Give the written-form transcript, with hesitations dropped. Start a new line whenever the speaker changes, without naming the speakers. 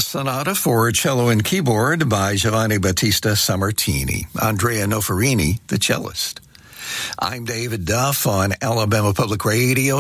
A sonata for cello and keyboard by Giovanni Battista Sammartini. Andrea Noferini, the cellist. I'm David Duff on Alabama Public Radio.